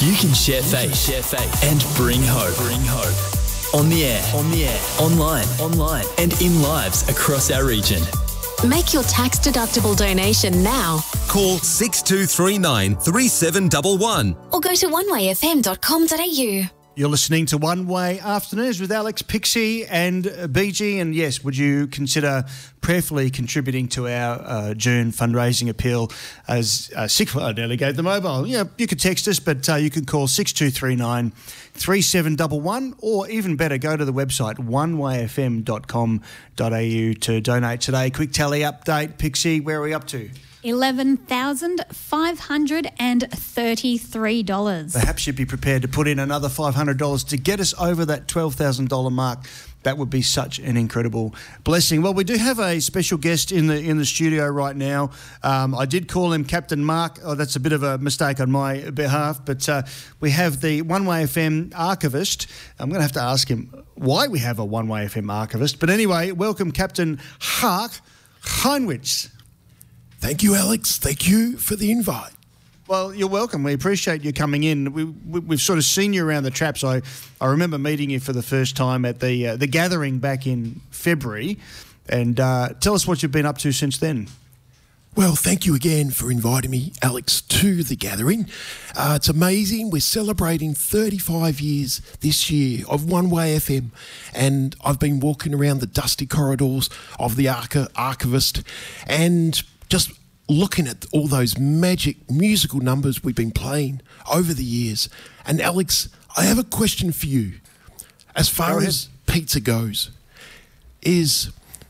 You can share faith, and bring hope. On the air, online, and in lives across our region. Make your tax-deductible donation now. Call 6239 3711 Or go to onewayfm.com.au. You're listening to One Way Afternoons with Alex, Pixie and BG. And yes, would you consider prayerfully contributing to our June fundraising appeal as I nearly gave the mobile. Yeah, you could text us, but you can call 6239 3711, or even better, go to the website onewayfm.com.au to donate today. Quick tally update, Pixie, where are we up to? $11,533. Perhaps you'd be prepared to put in another $500 to get us over that $12,000 mark. That would be such an incredible blessing. Well, we do have a special guest in the studio right now. I did call him Captain Mark. Oh, that's a bit of a mistake on my behalf. But we have the One Way FM archivist. I'm going to have to ask him why we have a One Way FM archivist. But anyway, welcome Captain Hark Heinwitz. Thank you, Alex. Thank you for the invite. Well, you're welcome. We appreciate you coming in. We've sort of seen you around the traps. I remember meeting you for the first time at the gathering back in February. And tell us what you've been up to since then. Well, thank you again for inviting me, Alex, to the gathering. It's amazing. We're celebrating 35 years this year of One Way FM, and I've been walking around the dusty corridors of the archivist and just looking at all those magic musical numbers we've been playing over the years. And Alex, I have a question for you. As far as pizza goes, is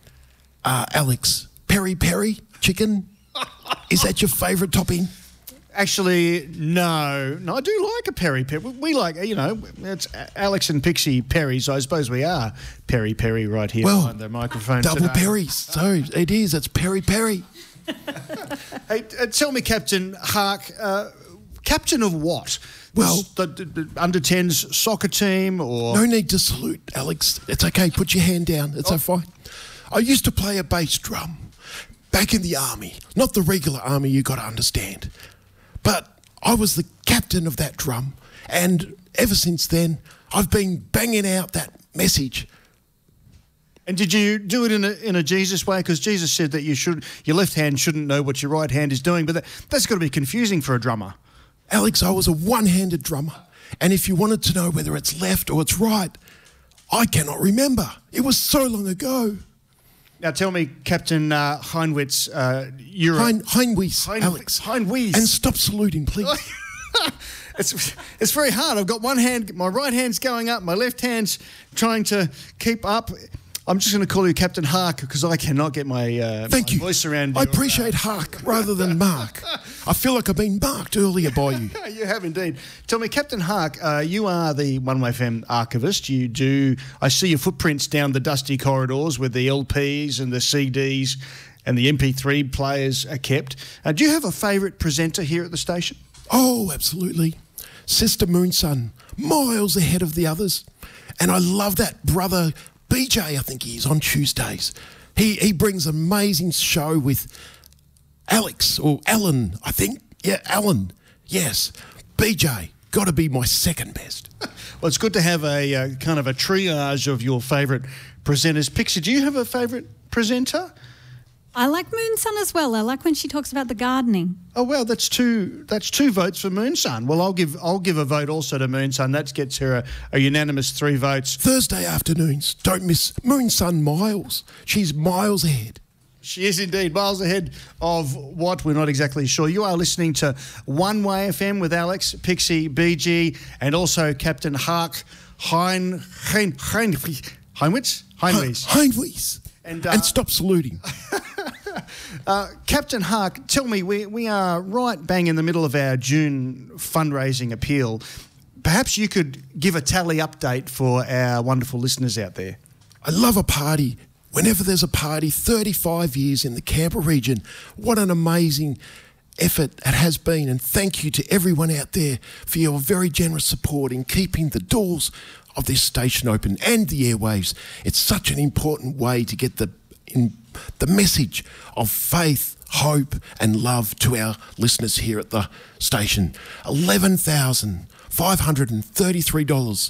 Alex, peri-peri chicken, is that your favourite topping? Actually, no, I do like a peri-peri. We like, it's Alex and Pixie Perry, so I suppose we are peri-peri right here behind the microphone double today. Perries, so it is, it's peri-peri. Hey, tell me, Captain Hark, captain of what? Well, the under-10s soccer team or... No need to salute, Alex. It's okay, put your hand down, it's fine. I used to play a bass drum back in the army, not the regular army, you got to understand. But I was the captain of that drum, and ever since then, I've been banging out that message. And did you do it in a Jesus way? Because Jesus said that your left hand shouldn't know what your right hand is doing, but that's got to be confusing for a drummer. Alex, I was a one-handed drummer, and if you wanted to know whether it's left or it's right, I cannot remember. It was so long ago. Now tell me, Captain Heinwitz, you're Heinwies, Alex. Heinwies. And stop saluting, please. It's very hard. I've got one hand, my right hand's going up, my left hand's trying to keep up. I'm just going to call you Captain Hark because I cannot get my, voice around you. I appreciate Hark rather than Mark. I feel like I've been marked earlier by you. You have indeed. Tell me, Captain Hark, you are the One Way FM archivist. I see your footprints down the dusty corridors where the LPs and the CDs and the MP3 players are kept. Do you have a favourite presenter here at the station? Oh, absolutely. Sister Moonsun, miles ahead of the others. And I love that brother BJ, I think he is, on Tuesdays. He brings an amazing show with Alex, or Alan, I think. Yeah, Alan. Yes. BJ, got to be my second best. Well, it's good to have a kind of a triage of your favourite presenters. Pixie, do you have a favourite presenter? I like Moonsun as well. I like when she talks about the gardening. Oh well, that's two votes for Moonsun. Well, I'll give a vote also to Moonsun. That gets her a unanimous 3 votes. Thursday afternoons, don't miss Moonsun miles. She's miles ahead. She is indeed miles ahead of what we're not exactly sure. You are listening to One Way FM with Alex, Pixie, BG, and also Captain Hark Heinwitz. Heinwies. And stop saluting. Captain Hark, tell me, we are right bang in the middle of our June fundraising appeal. Perhaps you could give a tally update for our wonderful listeners out there. I love a party. Whenever there's a party, 35 years in the Canberra region, what an amazing effort it has been. And thank you to everyone out there for your very generous support in keeping the doors of this station open and the airwaves. It's such an important way to get the the message of faith, hope and love to our listeners here at the station. $11,533,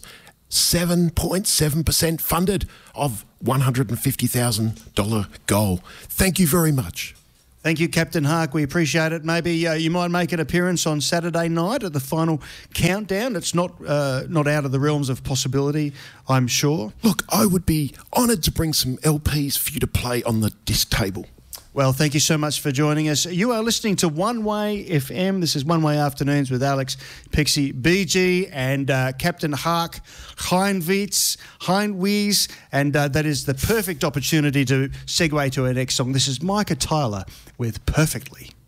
7.7% funded of $150,000 goal. Thank you very much. Thank you, Captain Hark. We appreciate it. Maybe you might make an appearance on Saturday night at the final countdown. It's not out of the realms of possibility, I'm sure. Look, I would be honoured to bring some LPs for you to play on the disc table. Well, thank you so much for joining us. You are listening to One Way FM. This is One Way Afternoons with Alex, Pixie, BG and Captain Hark, Heinwies, and that is the perfect opportunity to segue to our next song. This is Micah Tyler with Perfectly.